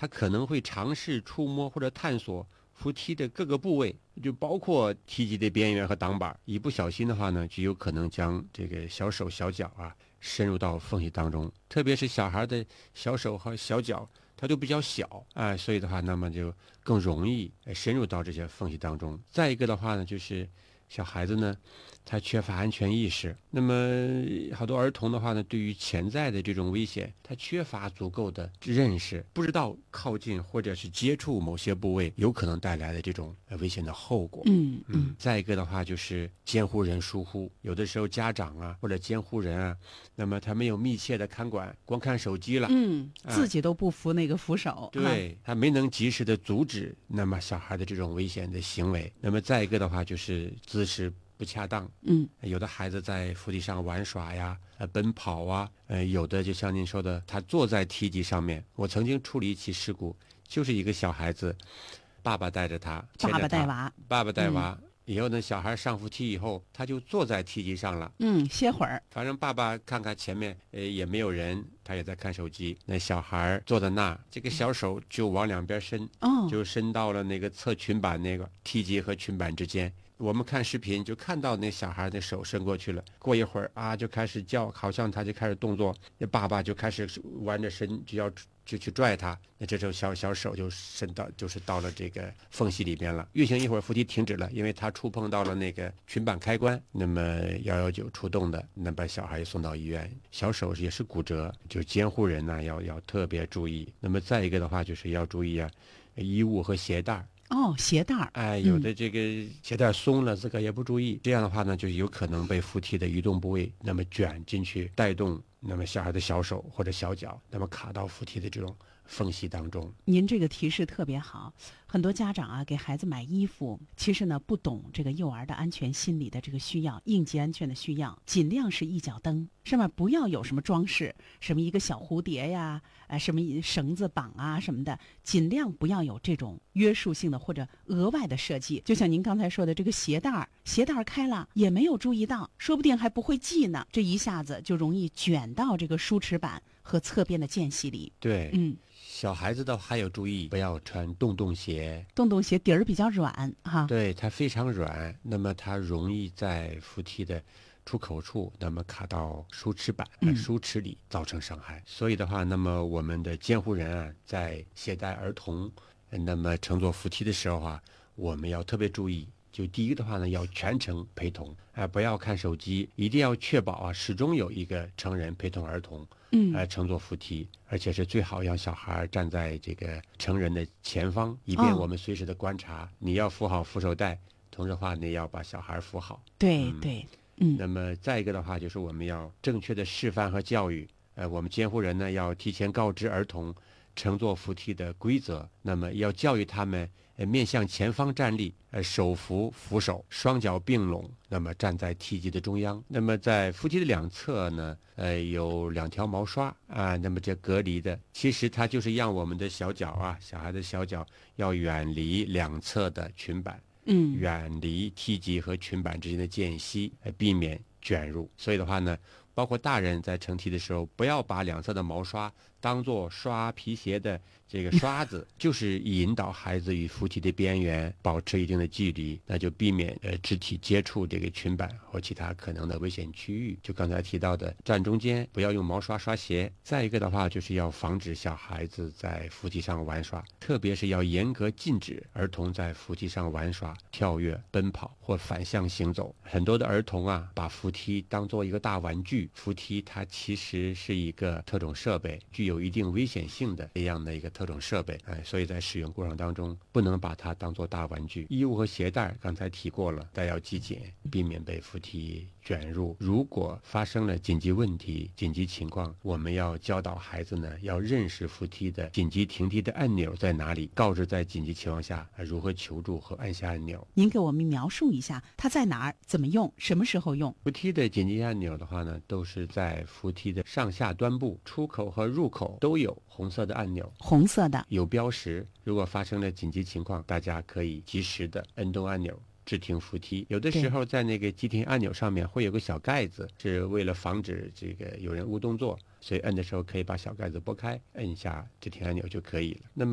他可能会尝试触摸或者探索扶梯的各个部位，就包括梯级的边缘和挡板，一不小心的话呢，就有可能将这个小手小脚深入到缝隙当中，特别是小孩的小手和小脚它就比较小所以的话那么就更容易深入到这些缝隙当中。再一个的话呢，就是小孩子呢他缺乏安全意识，那么好多儿童的话呢，对于潜在的这种危险他缺乏足够的认识，不知道靠近或者是接触某些部位有可能带来的这种危险的后果。再一个的话就是监护人疏忽，有的时候家长或者监护人那么他没有密切的看管，光看手机了， 自己都不扶那个扶手， 对，他没能及时的阻止那么小孩的这种危险的行为。那么再一个的话就是姿势不恰当，有的孩子在扶梯上玩耍奔跑有的就像您说的，他坐在梯级上面。我曾经处理一起事故，就是一个小孩子，爸爸带着他， 爸爸带娃，以后呢，小孩上扶梯以后，他就坐在梯级上了， 歇会儿。 反正爸爸看看前面，也没有人，他也在看手机。那小孩坐在那，这个小手就往两边伸，就伸到了那个侧裙板那个梯级和裙板之间。我们看视频就看到那小孩的手伸过去了，过一会儿就开始叫，好像他就开始动作，那爸爸就开始弯着身就去拽他，那这时候小手就伸到就是到了这个缝隙里边了。运行一会儿，扶梯停止了，因为他触碰到了那个裙板开关，那么119出动的，那把小孩送到医院，小手也是骨折，就监护人要特别注意。那么再一个的话就是要注意衣物和鞋带。 鞋带有的这个鞋带松了，自个也不注意，这样的话呢，就有可能被扶梯的移动部位那么卷进去，带动那么小孩的小手或者小脚，那么卡到扶梯的这种缝隙当中。 您这个提示特别好，很多家长给孩子买衣服，其实呢不懂这个幼儿的安全心理的这个需要，应急安全的需要，尽量是一脚蹬，上面不要有什么装饰，什么一个小蝴蝶什么绳子绑什么的，尽量不要有这种约束性的或者额外的设计。就像您刚才说的这个鞋带开了也没有注意到，说不定还不会系呢，这一下子就容易卷到这个梳齿板和侧边的间隙里。 对，小孩子的还有注意，不要穿洞鞋。 洞鞋底儿比较软对，它非常软，那么它容易在扶梯的出口处那么卡到梳齿板梳齿里造成伤害。所以的话，那么我们的监护人在携带儿童那么乘坐扶梯的时候我们要特别注意。就第一个的话呢，要全程陪同不要看手机，一定要确保始终有一个成人陪同儿童乘坐扶梯，而且是最好让小孩站在这个成人的前方，以便我们随时的观察。你要扶好扶手带，同时的话你要把小孩扶好。 对。 那么再一个的话就是我们要正确的示范和教育我们监护人呢要提前告知儿童乘坐扶梯的规则，那么要教育他们面向前方站立手扶扶手，双脚并拢，那么站在梯级的中央。那么在扶梯的两侧呢有2条毛刷那么这隔离的，其实它就是让我们的小脚小孩的小脚要远离两侧的裙板，远离梯级和裙板之间的间隙避免卷入。所以的话呢，包括大人在乘梯的时候，不要把两侧的毛刷当作刷皮鞋的这个刷子，就是引导孩子与扶梯的边缘保持一定的距离，那就避免肢体接触这个裙板或其他可能的危险区域。就刚才提到的，站中间，不要用毛刷刷鞋。再一个的话，就是要防止小孩子在扶梯上玩耍，特别是要严格禁止儿童在扶梯上玩耍、跳跃、奔跑或反向行走。很多的儿童把扶梯当做一个大玩具，扶梯它其实是一个特种设备，具有一定危险性的这样的一个特种设备所以在使用过程当中不能把它当做大玩具。衣物和鞋带刚才提过了，带要系紧，避免被扶梯卷入。如果发生了紧急问题、紧急情况，我们要教导孩子呢，要认识扶梯的紧急停梯的按钮在哪里，告知在紧急情况下如何求助和按下按钮。 您给我们描述一下它在哪儿、怎么用、什么时候用？ 扶梯的紧急按钮的话呢，都是在扶梯的上下端部，出口和入口都有红色的按钮， 红色的有标识。如果发生了紧急情况，大家可以及时的摁动按钮制停扶梯。有的时候在那个急停按钮上面会有个小盖子，是为了防止这个有人误动作，所以摁的时候可以把小盖子拨开，摁一下制停按钮就可以了。那么